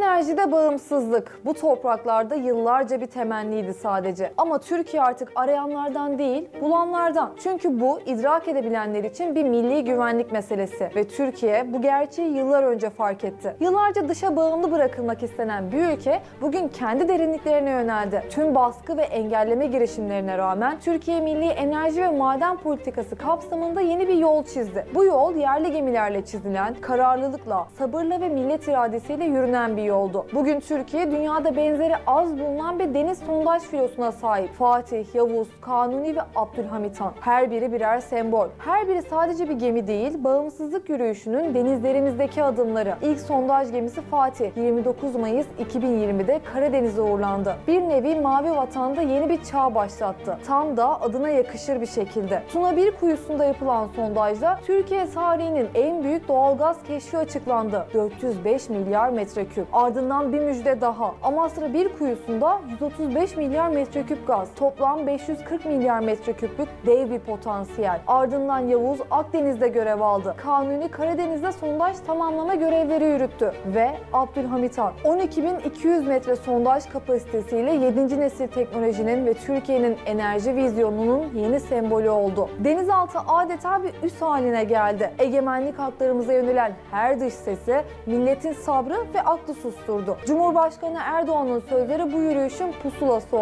Enerjide bağımsızlık bu topraklarda yıllarca bir temenniydi sadece. Ama Türkiye artık arayanlardan değil, bulanlardan. Çünkü bu idrak edebilenler için bir milli güvenlik meselesi ve Türkiye bu gerçeği yıllar önce fark etti. Yıllarca dışa bağımlı bırakılmak istenen bir ülke bugün kendi derinliklerine yöneldi. Tüm baskı ve engelleme girişimlerine rağmen Türkiye Milli Enerji ve Maden Politikası kapsamında yeni bir yol çizdi. Bu yol yerli gemilerle çizilen, kararlılıkla, sabırla ve millet iradesiyle yürünen bir yoldu. Bugün Türkiye dünyada benzeri az bulunan bir deniz sondaj filosuna sahip. Fatih, Yavuz, Kanuni ve Abdülhamit Han. Her biri birer sembol. Her biri sadece bir gemi değil, bağımsızlık yürüyüşünün denizlerimizdeki adımları. İlk sondaj gemisi Fatih 29 Mayıs 2020'de Karadeniz'e uğurlandı. Bir nevi Mavi Vatan'da yeni bir çağ başlattı. Tam da adına yakışır bir şekilde. Tuna 1 kuyusunda yapılan sondajda Türkiye tarihinin en büyük doğalgaz keşfi açıklandı. 405 milyar metreküp. Ardından bir müjde daha. Amasra 1 kuyusunda 135 milyar metreküp gaz. Toplam 540 milyar metreküplük dev bir potansiyel. Ardından Yavuz Akdeniz'de görev aldı. Kanuni Karadeniz'de sondaj tamamlama görevleri yürüttü. Ve Abdülhamit Han 12.200 metre sondaj kapasitesiyle 7. nesil teknolojinin ve Türkiye'nin enerji vizyonunun yeni sembolü oldu. Denizaltı adeta bir üs haline geldi. Egemenlik haklarımıza yönelen her dış sesi milletin sabrı ve aklı susturdu. Cumhurbaşkanı Erdoğan'ın sözleri bu yürüyüşün pusulası oldu.